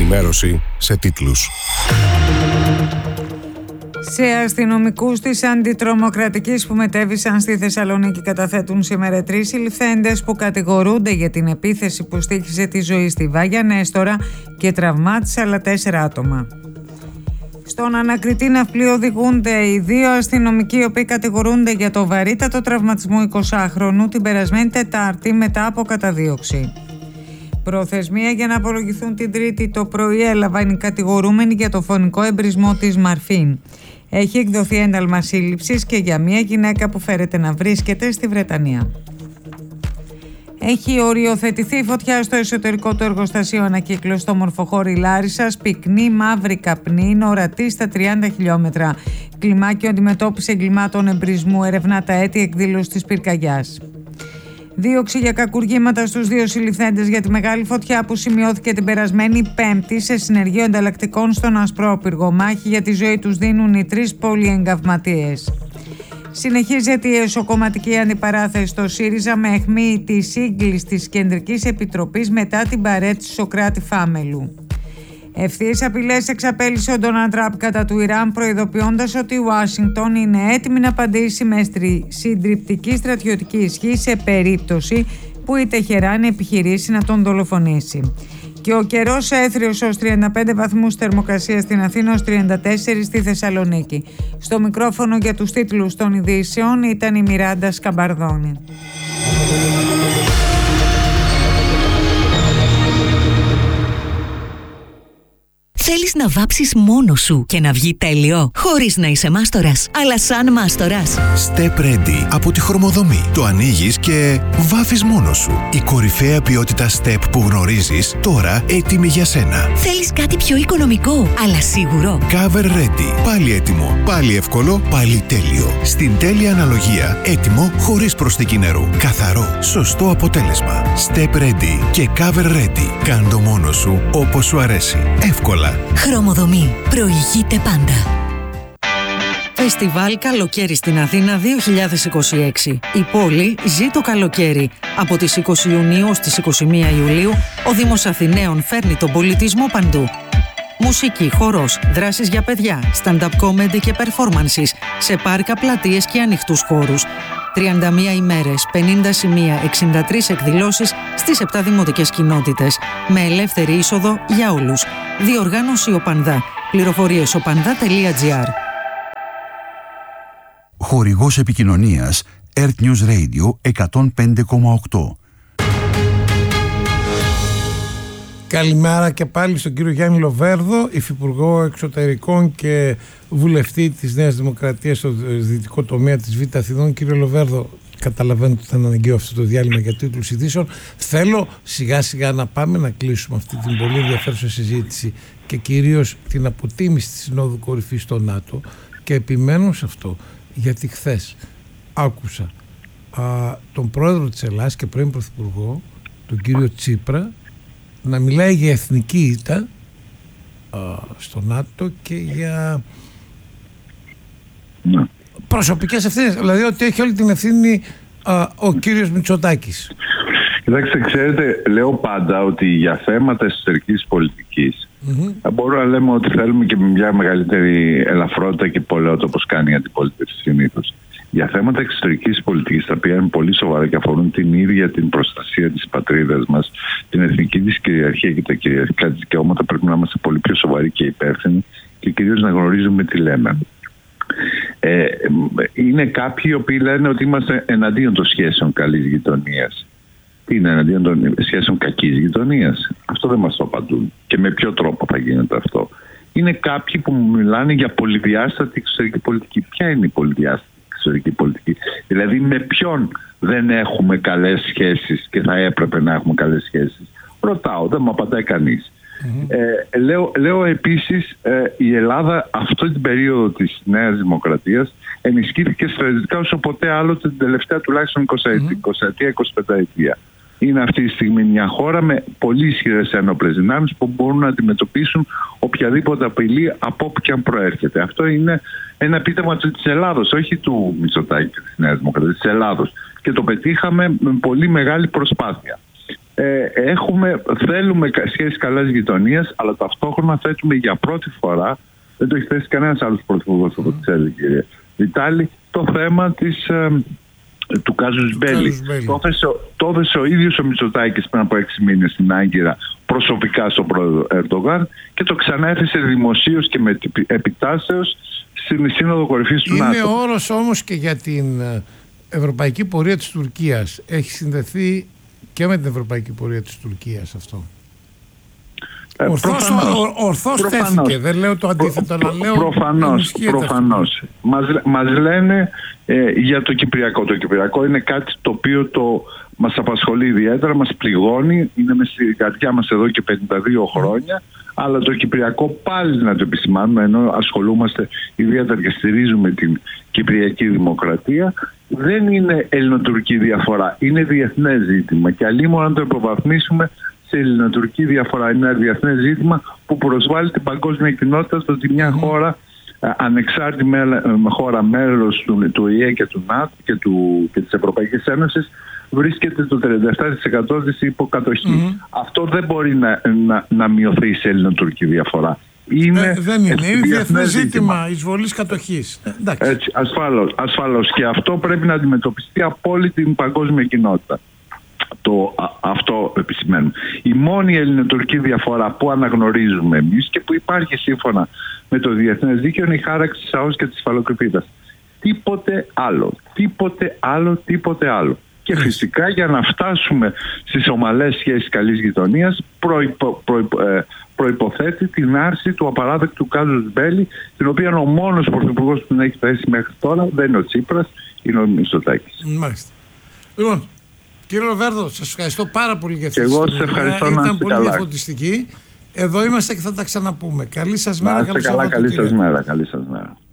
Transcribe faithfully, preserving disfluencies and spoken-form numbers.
ενημέρωση σε τίτλους. Σε αστυνομικούς της αντιτρομοκρατικής που μετέβησαν στη Θεσσαλονίκη καταθέτουν σήμερα τρεις συλληφθέντες που κατηγορούνται για την επίθεση που στοίχισε τη ζωή στη Βάγια Νέστορα και τραυμάτισε άλλα τέσσερα άτομα. Στον ανακριτή ναυπλή οδηγούνται οι δύο αστυνομικοί οι οποίοι κατηγορούνται για το βαρύτατο τραυματισμό εικοσάχρονου την περασμένη Τετάρτη μετά από καταδίωξη. Προθεσμία για να απολογηθούν την Τρίτη το πρωί έλαβαν οι κατηγορούμενοι για το φωνικό εμπρισμό της Μαρφίν. Έχει εκδοθεί ένταλμα σύλληψης και για μια γυναίκα που φέρεται να βρίσκεται στη Βρετανία. Έχει οριοθετηθεί φωτιά στο εσωτερικό του εργοστασίου ανακύκλωσης στο Μορφοχώρι Λάρισσας. Πυκνή μαύρη καπνή είναι ορατή στα τριάντα χιλιόμετρα. Κλιμάκιο αντιμετώπιση εγκλημάτων εμπρισμού ερευνά τα αίτια εκδήλωσης της πυρκαγιάς. Δίωξη για κακουργήματα στους δύο συλληφθέντες για τη μεγάλη φωτιά που σημειώθηκε την περασμένη Πέμπτη σε συνεργείο ανταλλακτικών στον Ασπρόπυργο. Μάχη για τη ζωή τους δίνουν οι τρεις πολυεγκαυματίες. Συνεχίζεται η εσωκομματική αντιπαράθεση στο ΣΥΡΙΖΑ με αιχμή τη σύγκληση της Κεντρικής Επιτροπής μετά την παρέτηση Σοκράτη Φάμελου. Ευθείες απειλές εξαπέλυσε ο Ντόναλντ Τραμπ κατά του Ιράν, προειδοποιώντας ότι η Ουάσιγκτον είναι έτοιμη να απαντήσει με συντριπτική στρατιωτική ισχύ σε περίπτωση που η Τεχεράν επιχειρήσει να τον δολοφονήσει. Και ο καιρός έθριος ως τριάντα πέντε βαθμούς θερμοκρασία στην Αθήνα, ως τριάντα τέσσερα στη Θεσσαλονίκη. Στο μικρόφωνο για τους τίτλους των ειδήσεων ήταν η Μιράντα Σκαμπαρδόνη. Θέλεις να βάψεις μόνος σου και να βγει τέλειο, χωρίς να είσαι μάστορας, αλλά σαν μάστορας. Step Ready από τη Χρωμοδομή. Το ανοίγεις και βάφεις μόνος σου. Η κορυφαία ποιότητα Step που γνωρίζεις, τώρα έτοιμη για σένα. Θέλεις κάτι πιο οικονομικό, αλλά σίγουρο. Cover Ready. Πάλι έτοιμο, πάλι εύκολο, πάλι τέλειο. Στην τέλεια αναλογία, έτοιμο χωρίς προσθήκη νερού. Καθαρό, σωστό αποτέλεσμα. Step Ready και Cover Ready. Κάν' το μόνος σου όπως σου αρέσει. Εύκολα. Χρωμοδομή. Προηγείται πάντα. Φεστιβάλ Καλοκαίρι στην Αθήνα δύο χιλιάδες είκοσι έξι. Η πόλη ζει το καλοκαίρι. Από τις είκοσι Ιουνίου στις είκοσι μία Ιουλίου, ο Δήμος Αθηναίων φέρνει τον πολιτισμό παντού. Μουσική, χορός, δράσεις για παιδιά, stand-up comedy και performances σε πάρκα, πλατείες και ανοιχτούς χώρους. τριάντα μία ημέρες, πενήντα σημεία, εξήντα τρεις εκδηλώσεις στις επτά δημοτικές κοινότητες, με ελεύθερη είσοδο για όλους. Διοργάνωση Οπανδά. Πληροφορίες οπανδά τελεία τζι άρ. Χορηγός επικοινωνίας Earth News Radio εκατόν πέντε κόμμα οκτώ. Καλημέρα και πάλι στον κύριο Γιάννη Λοβέρδο, υφυπουργό εξωτερικών και βουλευτή της Νέας Δημοκρατίας στο δυτικό τομέα της Β' Αθηνών. Κύριε Λοβέρδο, καταλαβαίνω ότι θα είναι αναγκαίο αυτό το διάλειμμα για τίτλους ειδήσεων. Θέλω σιγά σιγά να πάμε να κλείσουμε αυτή την πολύ ενδιαφέρουσα συζήτηση και κυρίως την αποτίμηση της Συνόδου Κορυφής στο ΝΑΤΟ, και επιμένω σε αυτό γιατί χθες άκουσα α, τον πρόεδρο της Ελλάδας και πρώην πρωθυπουργό, τον κύριο Τσίπρα, να μιλάει για εθνική ήττα α, στο ΝΑΤΟ και για ναι. προσωπικές ευθύνες, δηλαδή ότι έχει όλη την ευθύνη α, ο κύριος Μητσοτάκης. Κοιτάξτε, ξέρετε, λέω πάντα ότι για θέματα εσωτερικής πολιτικής mm-hmm. μπορούμε να λέμε ότι θέλουμε και μια μεγαλύτερη ελαφρότητα και πολαιότητα, όπως κάνει η αντιπολίτευση συνήθως. Για θέματα εξωτερικής πολιτικής, τα οποία είναι πολύ σοβαρά και αφορούν την ίδια την προστασία της πατρίδας μας, την εθνική της κυριαρχία και τα κυριαρχικά της δικαιώματα, πρέπει να είμαστε πολύ πιο σοβαροί και υπεύθυνοι και κυρίως να γνωρίζουμε τι λέμε. Ε, είναι κάποιοι οι οποίοι λένε ότι είμαστε εναντίον των σχέσεων καλής γειτονίας. Τι είναι εναντίον των σχέσεων κακής γειτονίας? Αυτό δεν μας το απαντούν. Και με ποιο τρόπο θα γίνεται αυτό? Είναι κάποιοι που μιλάνε για πολυδιάστατη εξωτερική πολιτική. Ποια είναι η πολυδιάστατη εξωτερική πολιτική? Δηλαδή με ποιον δεν έχουμε καλές σχέσεις και θα έπρεπε να έχουμε καλές σχέσεις? Ρωτάω, δεν μου απαντάει κανείς. Mm-hmm. Ε, λέω, λέω επίσης ε, η Ελλάδα αυτή την περίοδο της Νέας Δημοκρατίας ενισχύθηκε στρατιωτικά όσο ποτέ άλλοτε την τελευταία τουλάχιστον είκοσι ετία, είκοσι πέντε ετία. Είναι αυτή τη στιγμή μια χώρα με πολύ ισχυρές ένοπλες δυνάμεις που μπορούν να αντιμετωπίσουν οποιαδήποτε απειλή από όπου και αν προέρχεται. Αυτό είναι ένα επίτευγμα της Ελλάδος, όχι του Μητσοτάκη της Νέας Δημοκρατίας, της Ελλάδος. Και το πετύχαμε με πολύ μεγάλη προσπάθεια. ε, έχουμε, θέλουμε σχέσεις καλής γειτονίας, αλλά ταυτόχρονα θέτουμε για πρώτη φορά, δεν το έχει θέσει κανένας άλλος πρωθυπουργός από ό,τι ξέρει, κύριε Βιτάλη, το θέμα της, ε, του κάζους Μπέλη. Το έθεσε, το έθεσε ο ίδιος ο Μητσοτάκης πριν από έξι μήνες στην Άγκυρα προσωπικά στον πρόεδρο Ερντογάν και το ξαναέθεσε δημοσίως και με επιτάσεως στην Σύνοδο Κορυφής του Είναι ΝΑΤΟ. Είναι όρος όμως και για την ευρωπαϊκή πορεία της Τουρκίας. Έχει συνδεθεί και με την ευρωπαϊκή πορεία της Τουρκίας αυτό. Ε, ορθώς ορθώς τέθηκε, δεν λέω το αντίθετο, αλλά λέω προφανώς, προφανώς. Μας, μας λένε ε, για το Κυπριακό. Το Κυπριακό είναι κάτι το οποίο το, μας απασχολεί ιδιαίτερα, μας πληγώνει, είναι μες στην καρδιά μας εδώ και πενήντα δύο χρόνια, αλλά το Κυπριακό πάλι να το επισημάνουμε, ενώ ασχολούμαστε ιδιαίτερα και στηρίζουμε την Κυπριακή Δημοκρατία, δεν είναι ελληνοτουρκική διαφορά, είναι διεθνές ζήτημα και αλλήμον να το υποβαθμίσουμε σε ελληνοτουρκική διαφορά. Είναι ένα διεθνές ζήτημα που προσβάλλει την παγκόσμια κοινότητα στο ότι μια χώρα, ανεξάρτητη με, με χώρα μέλος του, του ι ι και του ΝΑΤΟ και, του, και της Ευρωπαϊκής Ένωσης, βρίσκεται το τριάντα επτά τοις εκατό της υποκατοχή. Mm-hmm. Αυτό δεν μπορεί να, να, να μειωθεί σε ελληνοτουρκική διαφορά. Είναι ε, δεν είναι, είναι διεθνές ζήτημα εισβολής κατοχής. Ε, έτσι, ασφαλώς, ασφαλώς. Και αυτό πρέπει να αντιμετωπιστεί από όλη την παγκόσμια κοινότητα. Το, α, αυτό επισημαίνουμε. Η μόνη ελληνοτουρκική διαφορά που αναγνωρίζουμε εμείς και που υπάρχει σύμφωνα με το διεθνές δίκαιο είναι η χάραξη της ΑΟΣ και της υφαλοκρηπίδας. Τίποτε άλλο. Τίποτε άλλο, τίποτε άλλο. Και φυσικά για να φτάσουμε στις ομαλές σχέσεις καλής γειτονίας προϋπο, προϋπο, ε, προϋποθέτει την άρση του απαράδεκτου κάζους Μπέλη, την οποία ο μόνος πρωθυπουργός που την έχει θέσει μέχρι τώρα δεν είναι ο Τσίπρας, είναι ο Μητσοτάκης. Μάλιστα. Λοιπόν, κύριε Λοβέρδο, σας ευχαριστώ πάρα πολύ για αυτή τη συζήτηση. Εγώ σας ευχαριστώ. Ήταν πολύ διαφωτιστική. Εδώ είμαστε και θα τα ξαναπούμε. Καλή σας μέρα. Να είστε καλά, καλή σας μέρα. Καλή σας μέρα.